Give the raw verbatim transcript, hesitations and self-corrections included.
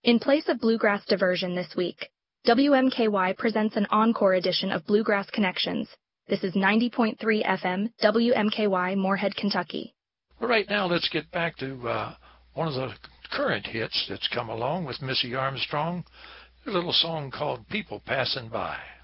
In place of Bluegrass Diversion this week, W M K Y presents an encore edition of Bluegrass Connections. This is ninety point three F M, W M K Y, Moorhead, Kentucky. Well, right now, let's get back to uh, one of the current hits that's come along with Missy Armstrong, a little song called People Passing By.